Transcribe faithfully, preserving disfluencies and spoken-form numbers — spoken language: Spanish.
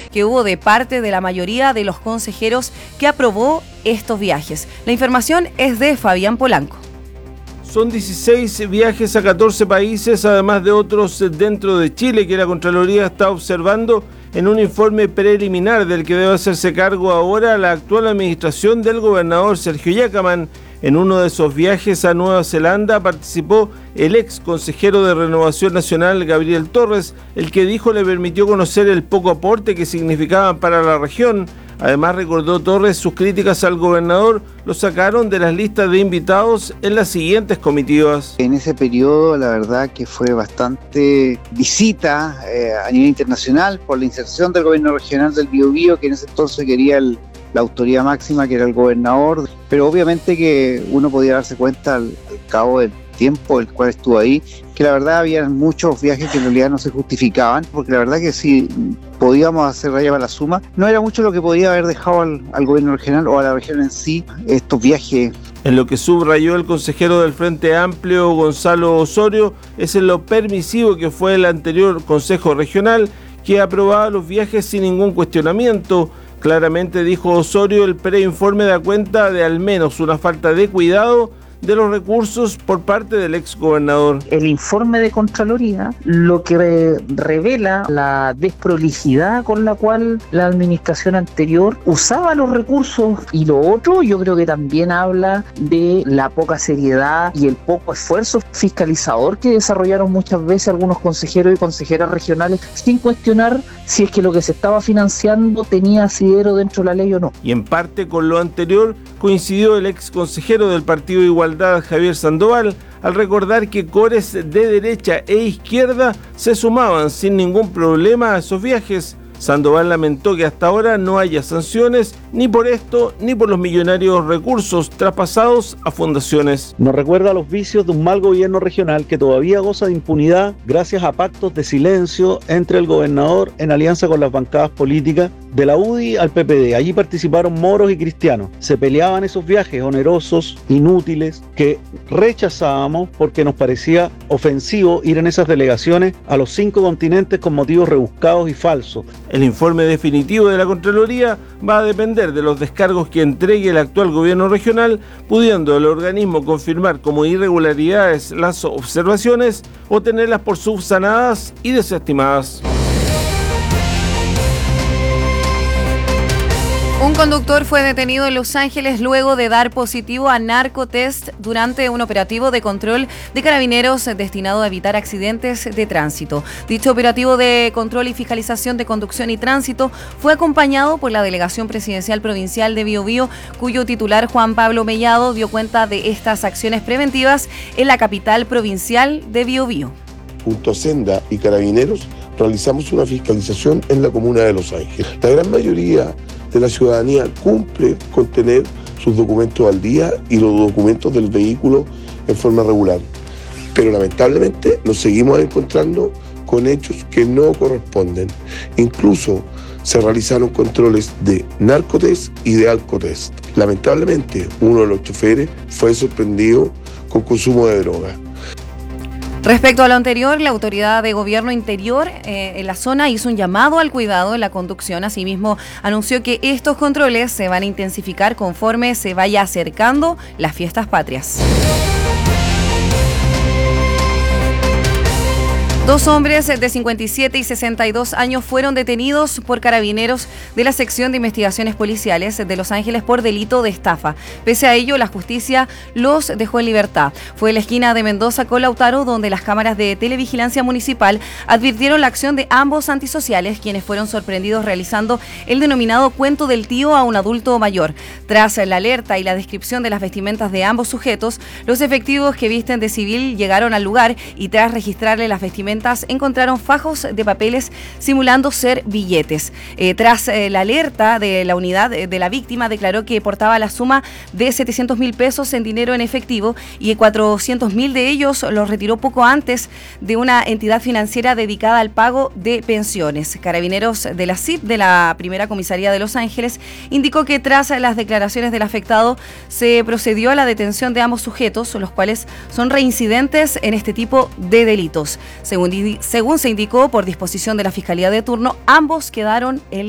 que hubo de parte de la mayoría de los consejeros que aprobó estos viajes. La información es de Fabián Polanco. Son dieciséis viajes a catorce países, además de otros dentro de Chile que la Contraloría está observando en un informe preliminar del que debe hacerse cargo ahora la actual administración del gobernador Sergio Yacamán. En uno de esos viajes a Nueva Zelanda participó el ex consejero de Renovación Nacional Gabriel Torres, el que dijo le permitió conocer el poco aporte que significaban para la región. Además, recordó Torres, sus críticas al gobernador lo sacaron de las listas de invitados en las siguientes comitivas. En ese periodo, la verdad que fue bastante visita eh, a nivel internacional por la inserción del gobierno regional del Biobío, que en ese entonces quería el, la autoridad máxima, que era el gobernador. Pero obviamente que uno podía darse cuenta al, al cabo del tiempo el cual estuvo ahí, que la verdad había muchos viajes que en realidad no se justificaban, porque la verdad que si podíamos hacer raya para la suma, no era mucho lo que podía haber dejado al, al gobierno regional o a la región en sí estos viajes. En lo que subrayó el consejero del Frente Amplio, Gonzalo Osorio, es en lo permisivo que fue el anterior Consejo Regional, que aprobaba los viajes sin ningún cuestionamiento. Claramente, dijo Osorio, el preinforme da cuenta de al menos una falta de cuidado de los recursos por parte del ex gobernador. El informe de Contraloría lo que re- revela la desprolijidad con la cual la administración anterior usaba los recursos, y lo otro yo creo que también habla de la poca seriedad y el poco esfuerzo fiscalizador que desarrollaron muchas veces algunos consejeros y consejeras regionales sin cuestionar si es que lo que se estaba financiando tenía asidero dentro de la ley o no. Y en parte con lo anterior coincidió el ex consejero del Partido Igualdad, Javier Sandoval, al recordar que cores de derecha e izquierda se sumaban sin ningún problema a esos viajes. Sandoval lamentó que hasta ahora no haya sanciones ni por esto ni por los millonarios recursos traspasados a fundaciones. Nos recuerda los vicios de un mal gobierno regional que todavía goza de impunidad gracias a pactos de silencio entre el gobernador en alianza con las bancadas políticas de la U D I al P P D. Allí participaron moros y cristianos. Se peleaban esos viajes onerosos, inútiles, que rechazábamos porque nos parecía ofensivo ir en esas delegaciones a los cinco continentes con motivos rebuscados y falsos. El informe definitivo de la Contraloría va a depender de los descargos que entregue el actual gobierno regional, pudiendo el organismo confirmar como irregularidades las observaciones o tenerlas por subsanadas y desestimadas. Un conductor fue detenido en Los Ángeles luego de dar positivo a narcotest durante un operativo de control de carabineros destinado a evitar accidentes de tránsito. Dicho operativo de control y fiscalización de conducción y tránsito fue acompañado por la Delegación Presidencial Provincial de Biobío, cuyo titular Juan Pablo Mellado dio cuenta de estas acciones preventivas en la capital provincial de Biobío. Junto a Senda y Carabineros realizamos una fiscalización en la comuna de Los Ángeles. La gran mayoría de la ciudadanía cumple con tener sus documentos al día y los documentos del vehículo en forma regular. Pero lamentablemente nos seguimos encontrando con hechos que no corresponden. Incluso se realizaron controles de narcotest y de alcotest. Lamentablemente, uno de los choferes fue sorprendido con consumo de droga. Respecto a lo anterior, la Autoridad de Gobierno Interior eh, en la zona hizo un llamado al cuidado en la conducción. Asimismo, anunció que estos controles se van a intensificar conforme se vaya acercando las fiestas patrias. Dos hombres de cincuenta y siete y sesenta y dos años fueron detenidos por carabineros de la Sección de Investigaciones Policiales de Los Ángeles por delito de estafa. Pese a ello, la justicia los dejó en libertad. Fue en la esquina de Mendoza con Lautaro, donde las cámaras de televigilancia municipal advirtieron la acción de ambos antisociales, quienes fueron sorprendidos realizando el denominado cuento del tío a un adulto mayor. Tras la alerta y la descripción de las vestimentas de ambos sujetos, los efectivos que visten de civil llegaron al lugar y tras registrarle las vestimentas encontraron fajos de papeles simulando ser billetes. Eh, tras eh, la alerta de la unidad de la víctima, declaró que portaba la suma de setecientos mil pesos en dinero en efectivo y cuatrocientos mil de ellos los retiró poco antes de una entidad financiera dedicada al pago de pensiones. Carabineros de la C I P de la Primera Comisaría de Los Ángeles indicó que tras las declaraciones del afectado se procedió a la detención de ambos sujetos, los cuales son reincidentes en este tipo de delitos. Según Según se indicó por disposición de la Fiscalía de turno, ambos quedaron en